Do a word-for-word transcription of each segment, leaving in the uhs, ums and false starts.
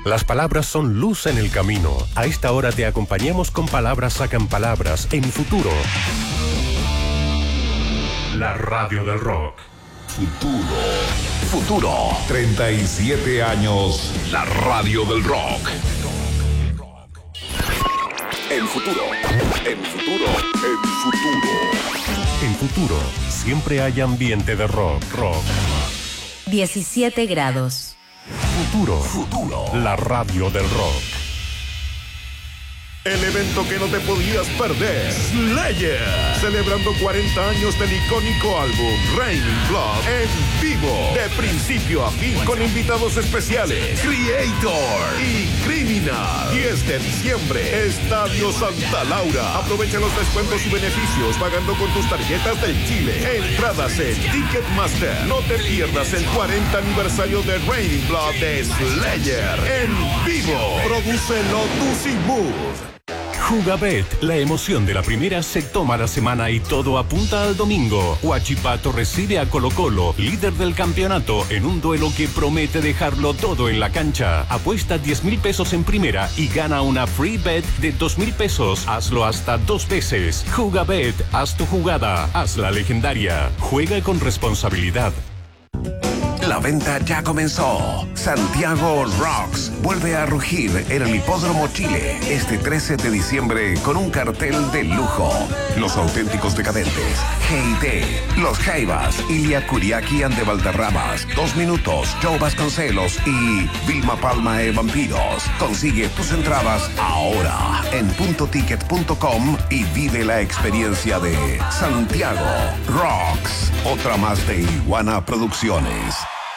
Las palabras son luz en el camino. A esta hora te acompañamos con Palabras Sacan Palabras en Futuro. La radio del rock. Futuro. Futuro. treinta y siete años. La radio del rock. En Futuro. En Futuro. En Futuro. En Futuro siempre hay ambiente de rock. Rock. diecisiete grados. Futuro. Futuro. La radio del rock. El evento que no te podías perder. Slayer. Celebrando cuarenta años del icónico álbum Raining Blood en vivo. De principio a fin. Con invitados especiales. Creator y Criminal. diez de diciembre. Estadio Santa Laura. Aprovecha los descuentos y beneficios pagando con tus tarjetas del Chile. Entradas en Ticketmaster. No te pierdas el cuarenta aniversario de Raining Blood de Slayer en vivo. Produce Lotus y Mood. Jugabet, la emoción de la primera se toma la semana y todo apunta al domingo. Huachipato recibe a Colo Colo, líder del campeonato, en un duelo que promete dejarlo todo en la cancha. Apuesta diez mil pesos en primera y gana una free bet de dos mil pesos. Hazlo hasta dos veces. Jugabet, haz tu jugada, haz la legendaria. Juega con responsabilidad. La venta ya comenzó. Santiago Rocks vuelve a rugir en el Hipódromo Chile este trece de diciembre con un cartel de lujo. Los auténticos decadentes, G I T, Los Jaivas, Ilia Kuriaki and de Valderramas, Dos Minutos, Joe Vasconcelos y Vilma Palma e Vampiros. Consigue tus entradas ahora en punto ticket punto com y vive la experiencia de Santiago Rocks. Otra más de Iguana Producciones.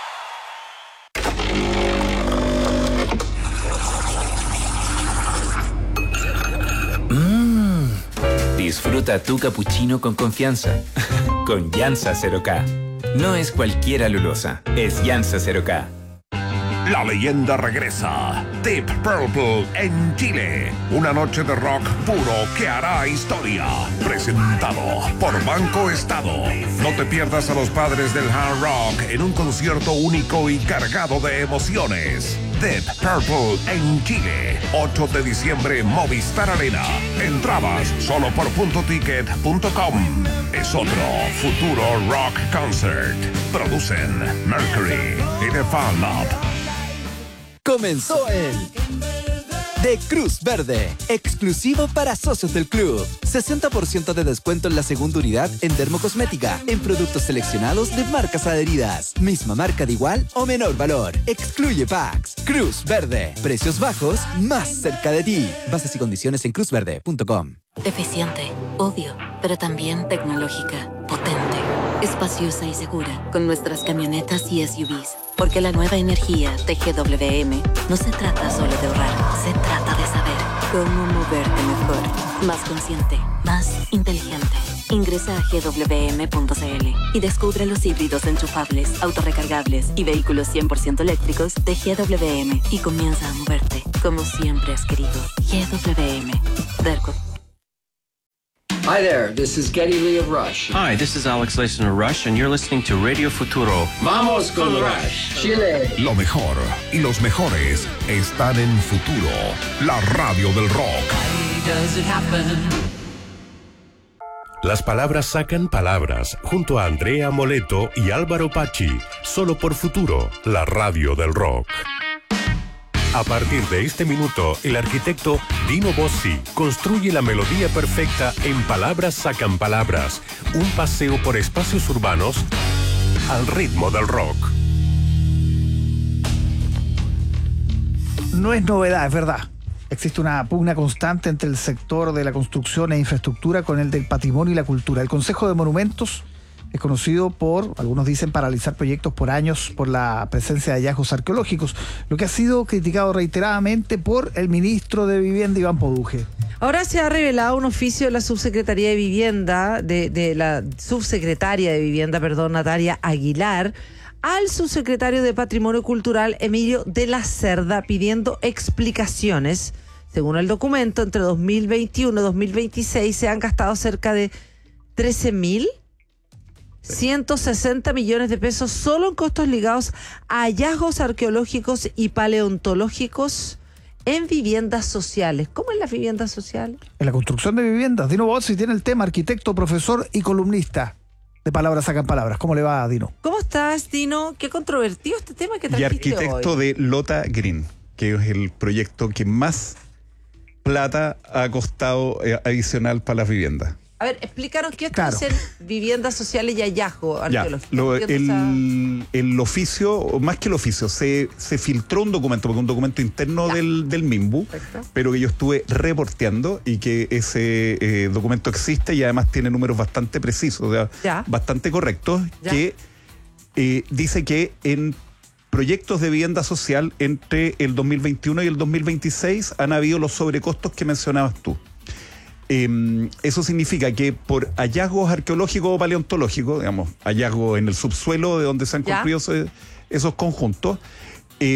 Disfruta tu cappuccino con confianza. Con Yansa cero K. No es cualquier alulosa, es Yansa cero K. La leyenda regresa. Deep Purple en Chile. Una noche de rock puro que hará historia. Presentado por Banco Estado. No te pierdas a los padres del hard rock en un concierto único y cargado de emociones. Deep Purple en Chile. ocho de diciembre, Movistar Arena. Entradas solo por punto ticket punto com. Es otro Futuro Rock Concert. Producen Mercury y The Fan Lab. Comenzó el de Cruz Verde, exclusivo para socios del club. sesenta por ciento de descuento en la segunda unidad en dermocosmética, en productos seleccionados de marcas adheridas. Misma marca de igual o menor valor. Excluye packs. Cruz Verde. Precios bajos, más cerca de ti. Bases y condiciones en cruz verde punto com. Eficiente, obvio, pero también tecnológica, potente, espaciosa y segura, con nuestras camionetas y S U Vs. Porque la nueva energía de G W M no se trata solo de ahorrar, se trata de saber cómo moverte mejor, más consciente, más inteligente. Ingresa a G W M punto C L y descubre los híbridos enchufables, autorrecargables y vehículos cien por ciento eléctricos de G W M y comienza a moverte como siempre has querido. G W M. Derco. Hi there, this is Geddy Lee of Rush. Hi, this is Alex Lacen of Rush, and you're listening to Radio Futuro. Vamos con Rush, Chile. Lo mejor y los mejores están en Futuro, la radio del rock. Does it happen? Las palabras sacan palabras, junto a Andrea Moleto y Álvaro Pachi, solo por Futuro, la radio del rock. A partir de este minuto, el arquitecto Dino Bossi construye la melodía perfecta en Palabras Sacan Palabras, un paseo por espacios urbanos al ritmo del rock. No es novedad, es verdad. Existe una pugna constante entre el sector de la construcción e infraestructura con el del patrimonio y la cultura. El Consejo de Monumentos es conocido por, algunos dicen, paralizar proyectos por años por la presencia de hallazgos arqueológicos, lo que ha sido criticado reiteradamente por el ministro de Vivienda, Iván Poduje. Ahora se ha revelado un oficio de la Subsecretaría de Vivienda, de, de la Subsecretaria de Vivienda, perdón, Natalia Aguilar, al subsecretario de Patrimonio Cultural, Emilio de la Cerda, pidiendo explicaciones. Según el documento, entre dos mil veintiuno y dos mil veintiséis se han gastado cerca de trece mil ciento sesenta millones de pesos solo en costos ligados a hallazgos arqueológicos y paleontológicos en viviendas sociales. ¿Cómo es la vivienda social? En la construcción de viviendas. Dino Bozzi tiene el tema, arquitecto, profesor y columnista de Palabras Sacan Palabras. ¿Cómo le va, Dino? ¿Cómo estás, Dino? Qué controvertido este tema que Y trajiste arquitecto hoy. de Lota Green, que es el proyecto que más plata ha costado eh, adicional para las viviendas. A ver, explícanos qué Claro. hacen viviendas sociales y hallazgos Ya, arqueológicos. lo- Entiendo esa- el, el oficio, o más que el oficio, se, se filtró un documento, porque un documento interno del, del MIMBU, Perfecto. pero que yo estuve reporteando y que ese eh, documento existe y además tiene números bastante precisos, o sea, Ya. bastante correctos, Ya. que eh, dice que en proyectos de vivienda social entre el dos mil veintiuno y el dos mil veintiséis han habido los sobrecostos que mencionabas tú. Eh, eso significa que por hallazgos arqueológicos o paleontológicos, digamos, hallazgos en el subsuelo de donde se han Ya. construido esos, esos conjuntos, eh,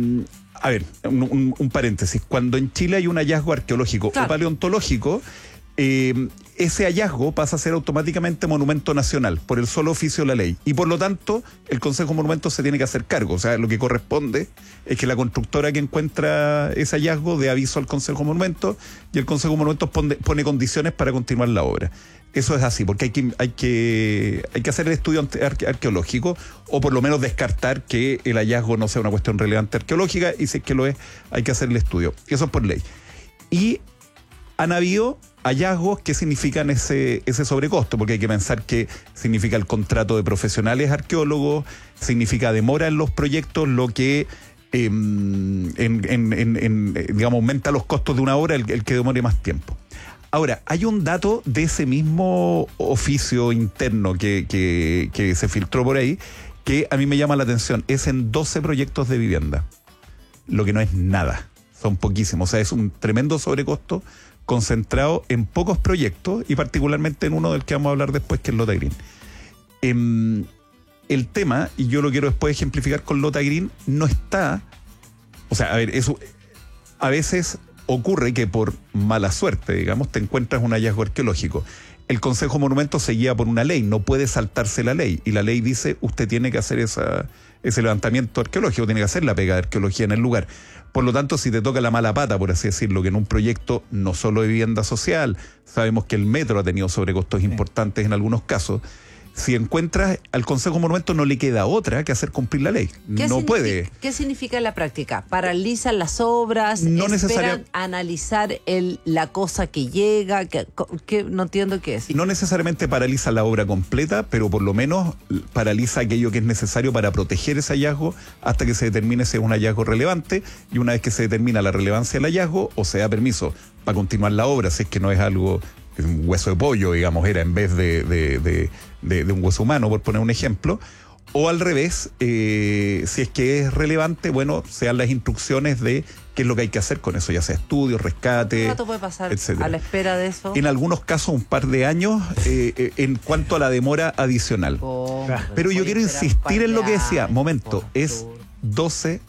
a ver, un, un- un paréntesis, cuando en Chile hay un hallazgo arqueológico Claro. o paleontológico, eh, ese hallazgo pasa a ser automáticamente monumento nacional por el solo oficio de la ley. Y por lo tanto, el Consejo de Monumentos se tiene que hacer cargo. O sea, lo que corresponde es que la constructora que encuentra ese hallazgo dé aviso al Consejo de Monumentos y el Consejo de Monumentos pone, pone condiciones para continuar la obra. Eso es así, porque hay que, hay que, hay que hacer el estudio ante- arque- arqueológico o por lo menos descartar que el hallazgo no sea una cuestión relevante arqueológica, y si es que lo es, hay que hacer el estudio. Eso es por ley. Y han habido hallazgos que significan ese, ese sobrecosto, porque hay que pensar que significa el contrato de profesionales arqueólogos, significa demora en los proyectos, lo que eh, en, en- en- en, eh, digamos, aumenta los costos de una obra, el, el que demore más tiempo. Ahora, hay un dato de ese mismo oficio interno que, que, que se filtró por ahí, que a mí me llama la atención. Es en doce proyectos de vivienda, lo que no es nada, son poquísimos. O sea, es un tremendo sobrecosto concentrado en pocos proyectos y particularmente en uno del que vamos a hablar después, que es Lota Green. Em, el tema, y yo lo quiero después ejemplificar con Lota Green, no está, o sea, a ver, eso a veces ocurre que por mala suerte, digamos, te encuentras un hallazgo arqueológico. El Consejo de Monumentos se guía por una ley, no puede saltarse la ley, y la ley dice, usted tiene que hacer esa, ese levantamiento arqueológico, tiene que hacer la pega de arqueología en el lugar. Por lo tanto, si te toca la mala pata, por así decirlo, que en un proyecto no solo de vivienda social, sabemos que el metro ha tenido sobrecostos importantes en algunos casos, si encuentras al Consejo de Monumentos no le queda otra que hacer cumplir la ley. ¿Qué No significa- puede. ¿Qué significa en la práctica? ¿Paralizan las obras? No ¿Esperan necesaria- analizar el, la cosa que llega? Que, que- no entiendo qué es. No necesariamente paraliza la obra completa, pero por lo menos paraliza aquello que es necesario para proteger ese hallazgo hasta que se determine si es un hallazgo relevante, y una vez que se determina la relevancia del hallazgo, o se da permiso para continuar la obra, si es que no es algo, un hueso de pollo, digamos, era en vez de, de, de, de, de un hueso humano, por poner un ejemplo, o al revés, eh, si es que es relevante, bueno, sean las instrucciones de qué es lo que hay que hacer con eso, ya sea estudios, rescate, ¿Cuánto puede pasar etcétera. a la espera de eso? En algunos casos un par de años eh, eh, en cuanto a la demora adicional. Oh, Pero yo puede quiero esperar insistir un en lo que par de decía, años, momento, por es doce,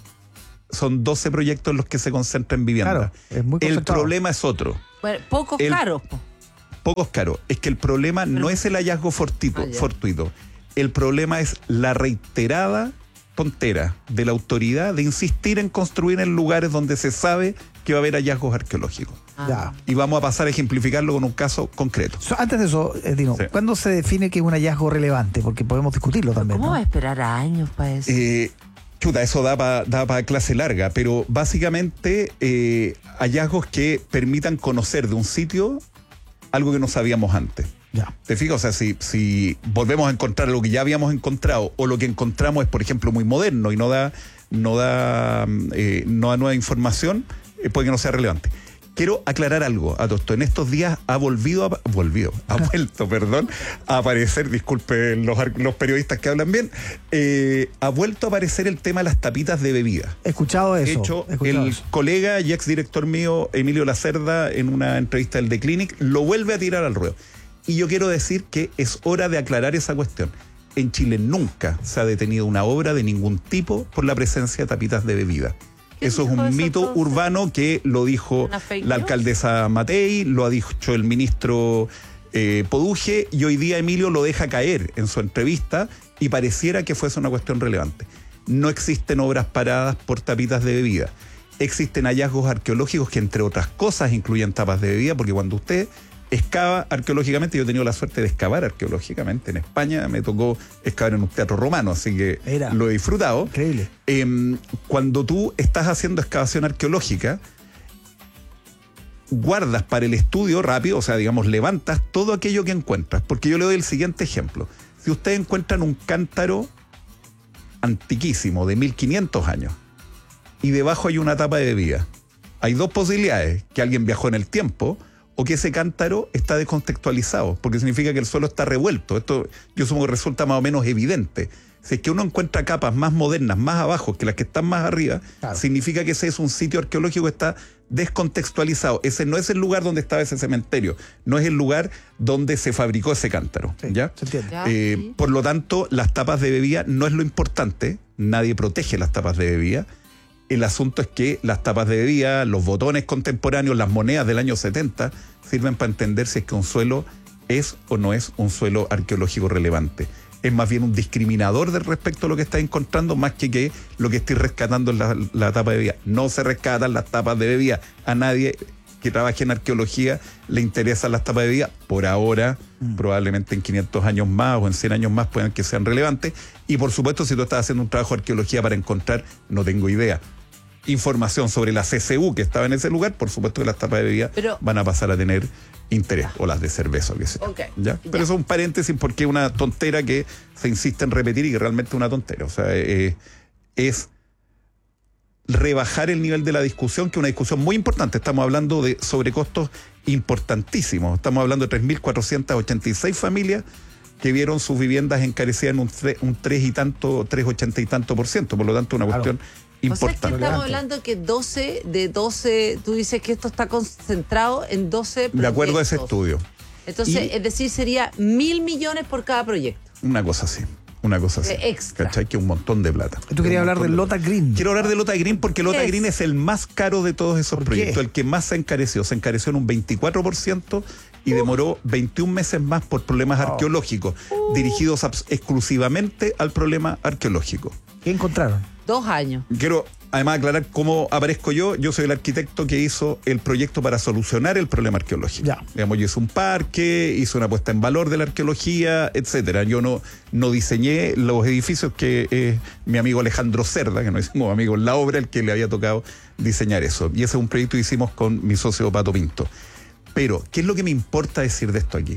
son doce proyectos en los que se concentra en vivienda. Claro, es muy El concentrado. problema es otro. Bueno, pocos El- caros. po. Pocos caros. Es que el problema no es el hallazgo fortuito, Ah, ya. fortuito. El problema es la reiterada tontera de la autoridad de insistir en construir en lugares donde se sabe que va a haber hallazgos arqueológicos. Ya. Y vamos a pasar a ejemplificarlo con un caso concreto. So, antes de eso, eh, Dino, Sí. ¿cuándo se define que es un hallazgo relevante? Porque podemos discutirlo también, ¿Cómo ¿no? va a esperar a años para eso? Eh, chuta, eso da para da pa clase larga, pero básicamente eh, hallazgos que permitan conocer de un sitio algo que no sabíamos antes. Ya. ¿Te fijas? O sea, si, si volvemos a encontrar lo que ya habíamos encontrado, o lo que encontramos es, por ejemplo, muy moderno y no da, no da, eh, no da nueva información, eh, puede que no sea relevante. Quiero aclarar algo a todo esto. En estos días ha volvido, a, volvido, ha vuelto, perdón, a aparecer, disculpen los, ar- los periodistas que hablan bien, eh, ha vuelto a aparecer el tema de las tapitas de bebida. He escuchado De eso. hecho, he escuchado el eso. colega y exdirector mío, Emilio Lacerda, en una entrevista del The Clinic, lo vuelve a tirar al ruedo. Y yo quiero decir que es hora de aclarar esa cuestión. En Chile nunca se ha detenido una obra de ningún tipo por la presencia de tapitas de bebida. Eso es dijo un eso, mito entonces? urbano que lo dijo ¿Una fake la news? alcaldesa Matei, lo ha dicho el ministro eh, Poduje, y hoy día Emilio lo deja caer en su entrevista y pareciera que fuese una cuestión relevante. No existen obras paradas por tapitas de bebida. Existen hallazgos arqueológicos que, entre otras cosas, incluyen tapas de bebida, porque cuando usted excava arqueológicamente, yo he tenido la suerte de excavar arqueológicamente en España, me tocó excavar en un teatro romano, así que Era. lo he disfrutado. Increíble. Eh, cuando tú estás haciendo excavación arqueológica, guardas para el estudio rápido, o sea, digamos, levantas todo aquello que encuentras, porque yo le doy el siguiente ejemplo. Si ustedes encuentran un cántaro antiquísimo de mil quinientos años y debajo hay una tapa de bebida, hay dos posibilidades: que alguien viajó en el tiempo o que ese cántaro está descontextualizado, porque significa que el suelo está revuelto. Esto yo supongo que resulta más o menos evidente. Si es que uno encuentra capas más modernas, más abajo que las que están más arriba, claro, significa que ese es un sitio arqueológico que está descontextualizado. Ese no es el lugar donde estaba ese cementerio, no es el lugar donde se fabricó ese cántaro. Sí, ¿ya? Se entiende. Ya, eh, sí. Por lo tanto, las tapas de bebida no es lo importante, nadie protege las tapas de bebida. El asunto es que las tapas de bebida, los botones contemporáneos, las monedas del año setenta, sirven para entender si es que un suelo es o no es un suelo arqueológico relevante. Es más bien un discriminador de respecto a lo que está encontrando, más que que lo que estoy rescatando es la, la tapa de bebida. No se rescatan las tapas de bebida. A nadie que trabaje en arqueología le interesan las tapas de bebida. Por ahora, mm. probablemente en quinientos años más o en cien años más puedan que sean relevantes. Y por supuesto, si tú estás haciendo un trabajo de arqueología para encontrar, no tengo idea, información sobre la C C U que estaba en ese lugar, por supuesto que las tapas de bebida Pero, van a pasar a tener interés, o las de cerveza o qué sea. Okay. ¿Ya? Pero ya. Eso es un paréntesis porque es una tontera que se insiste en repetir y que realmente es una tontera. O sea, eh, es rebajar el nivel de la discusión, que es una discusión muy importante. Estamos hablando de sobrecostos importantísimos. Estamos hablando de tres mil cuatrocientas ochenta y seis familias que vieron sus viviendas encarecidas en un, tre, un tres y tanto, tres ochenta y tanto por ciento. Por lo tanto, una claro. cuestión importante. O sea, que estamos hablando que doce de doce, tú dices que esto está concentrado en doce proyectos. De acuerdo a ese estudio. Entonces, y, es decir, sería mil millones por cada proyecto. Una cosa así. Una cosa así. Extra. ¿Cachai? Que un montón de plata. Tú querías hablar del Lota Green. Quiero hablar del Lota Green porque Lota Green es el más caro de todos esos proyectos. Qué? El que más se encareció. Se encareció en un veinticuatro por ciento y uh. demoró veintiún meses más por problemas oh. arqueológicos, uh. dirigidos exclusivamente al problema arqueológico. ¿Qué encontraron? Dos años. Quiero además aclarar cómo aparezco yo. Yo soy el arquitecto que hizo el proyecto para solucionar el problema arqueológico. Ya. Digamos, yo hice un parque, hice una puesta en valor de la arqueología, etcétera. Yo no, no diseñé los edificios que eh, mi amigo Alejandro Cerda, que nos hicimos amigos en la obra, el que le había tocado diseñar eso. Y ese es un proyecto que hicimos con mi socio Pato Pinto. Pero, ¿qué es lo que me importa decir de esto aquí?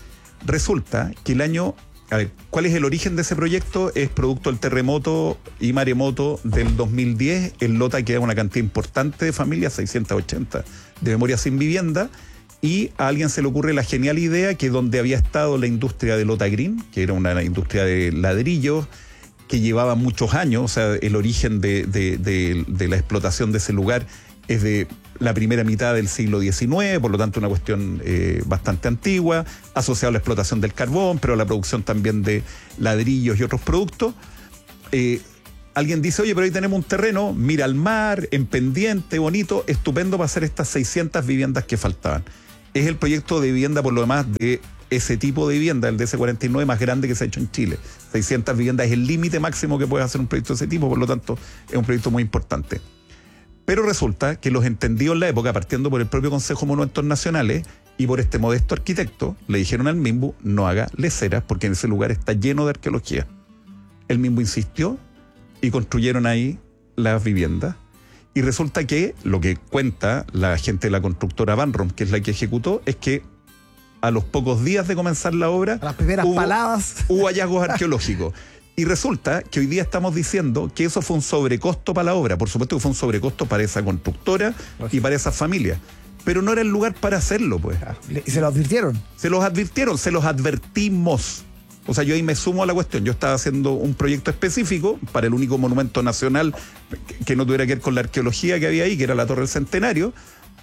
Resulta que el año... A ver, ¿cuál es el origen de ese proyecto? Es producto del terremoto y maremoto del dos mil diez. En Lota queda una cantidad importante de familias, seiscientos ochenta, de memoria sin vivienda. Y a alguien se le ocurre la genial idea que donde había estado la industria de Lota Green, que era una industria de ladrillos, que llevaba muchos años, o sea, el origen de, de, de, de la explotación de ese lugar es de la primera mitad del siglo diecinueve, por lo tanto una cuestión eh, bastante antigua, asociada a la explotación del carbón, pero a la producción también de ladrillos y otros productos. Eh, alguien dice, oye, pero ahí tenemos un terreno, mira al mar, en pendiente, bonito, estupendo para hacer estas seiscientas viviendas que faltaban. Es el proyecto de vivienda, por lo demás, de ese tipo de vivienda, el D S cuarenta y nueve más grande que se ha hecho en Chile. seiscientas viviendas es el límite máximo que puede hacer un proyecto de ese tipo, por lo tanto es un proyecto muy importante. Pero resulta que los entendidos en la época, partiendo por el propio Consejo de Monumentos Nacionales y por este modesto arquitecto, le dijeron al MIMBU, no haga leceras porque en ese lugar está lleno de arqueología. El MIMBU insistió y construyeron ahí las viviendas. Y resulta que lo que cuenta la gente de la constructora Vanrom, que es la que ejecutó, es que a los pocos días de comenzar la obra, a las primeras hubo, paladas, hubo hallazgos arqueológicos. Y resulta que hoy día estamos diciendo que eso fue un sobrecosto para la obra. Por supuesto que fue un sobrecosto para esa constructora y para esa familia. Pero no era el lugar para hacerlo, pues. ¿Y se lo advirtieron? Se los advirtieron, se los advertimos. O sea, yo ahí me sumo a la cuestión. Yo estaba haciendo un proyecto específico para el único monumento nacional que no tuviera que ver con la arqueología que había ahí, que era la Torre del Centenario.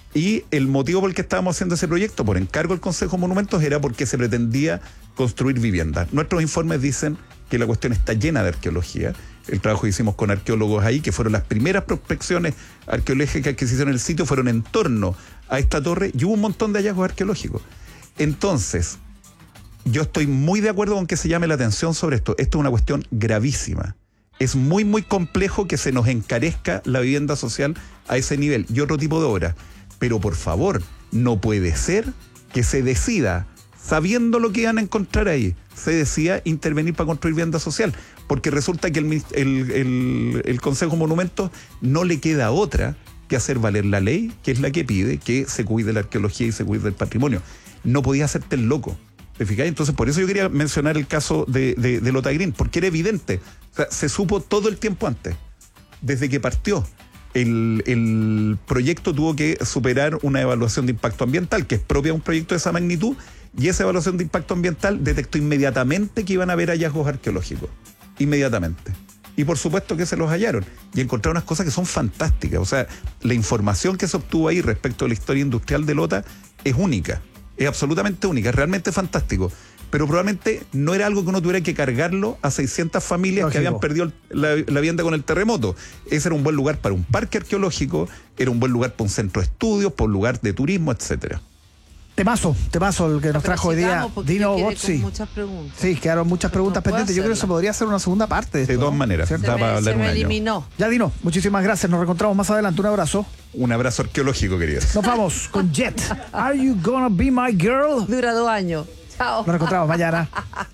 Y el motivo por el que estábamos haciendo ese proyecto, por encargo del Consejo de Monumentos, era porque se pretendía construir viviendas. Nuestros informes dicen que la cuestión está llena de arqueología. El trabajo que hicimos con arqueólogos ahí, que fueron las primeras prospecciones arqueológicas que se hicieron en el sitio, fueron en torno a esta torre y hubo un montón de hallazgos arqueológicos. Entonces, yo estoy muy de acuerdo con que se llame la atención sobre esto. Esto es una cuestión gravísima. Es muy, muy complejo que se nos encarezca la vivienda social a ese nivel y otro tipo de obras. Pero por favor, no puede ser que se decida, sabiendo lo que van a encontrar ahí, se decida intervenir para construir vivienda social. Porque resulta que el, el, el, el Consejo de Monumentos no le queda otra que hacer valer la ley, que es la que pide que se cuide la arqueología y se cuide el patrimonio. No podía hacerte el loco. ¿Te fijas? Entonces, por eso yo quería mencionar el caso de, de, de Lota Green, porque era evidente. O sea, se supo todo el tiempo antes, desde que partió. El, el proyecto tuvo que superar una evaluación de impacto ambiental, que es propia de un proyecto de esa magnitud, y esa evaluación de impacto ambiental detectó inmediatamente que iban a haber hallazgos arqueológicos. Inmediatamente. Y por supuesto que se los hallaron. Y encontraron unas cosas que son fantásticas. O sea, la información que se obtuvo ahí respecto a la historia industrial de Lota es única. Es absolutamente única, es realmente fantástico. Pero probablemente no era algo que uno tuviera que cargarlo a seiscientas familias Lógico. que habían perdido la, la vivienda con el terremoto. Ese era un buen lugar para un parque arqueológico, era un buen lugar para un centro de estudios, para un lugar de turismo, etcétera. Temazo, temazo el que nos trajo hoy día Dino Bozzi. Muchas preguntas. Sí, quedaron muchas preguntas no pendientes. Yo creo que se podría hacer una segunda parte. De, de esto, todas maneras. Se me, se me eliminó. Ya, Dino, muchísimas gracias. Nos reencontramos más adelante. Un abrazo. Un abrazo arqueológico, queridos. Nos vamos con Jet. Are you gonna be my girl? Dura dos años. Chao. Nos reencontramos mañana.